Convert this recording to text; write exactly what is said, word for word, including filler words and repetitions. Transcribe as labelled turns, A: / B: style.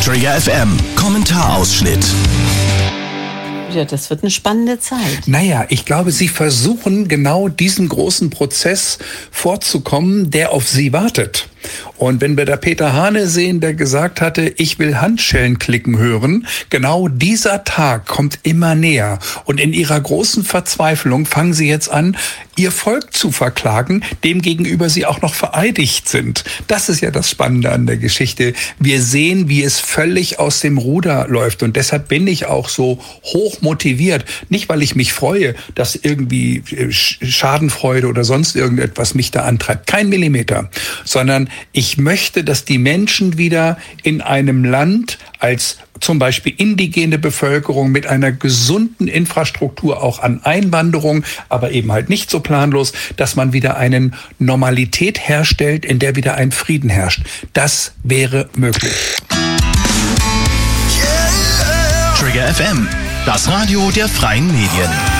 A: Trigger F M, Kommentarausschnitt.
B: Ja, das wird eine spannende Zeit.
C: Naja, ich glaube, Sie versuchen genau diesen großen Prozess vorzukommen, der auf Sie wartet. Und wenn wir da Peter Hane sehen, der gesagt hatte, ich will Handschellen klicken hören, genau dieser Tag kommt immer näher. Und in ihrer großen Verzweiflung fangen sie jetzt an, ihr Volk zu verklagen, dem gegenüber sie auch noch vereidigt sind. Das ist ja das Spannende an der Geschichte. Wir sehen, wie es völlig aus dem Ruder läuft. Und deshalb bin ich auch so hoch motiviert. Nicht, weil ich mich freue, dass irgendwie Schadenfreude oder sonst irgendetwas mich da antreibt. Kein Millimeter. Sondern ich möchte, dass die Menschen wieder in einem Land als zum Beispiel indigene Bevölkerung mit einer gesunden Infrastruktur auch an Einwanderung, aber eben halt nicht so planlos, dass man wieder eine Normalität herstellt, in der wieder ein Frieden herrscht. Das wäre möglich.
A: Trigger F M, das Radio der freien Medien.